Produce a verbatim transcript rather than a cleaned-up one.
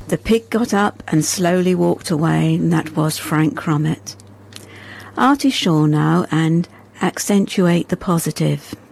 The pig got up and slowly walked away, and that was Frank Crummet. Artie Shaw now, and accentuate the positive.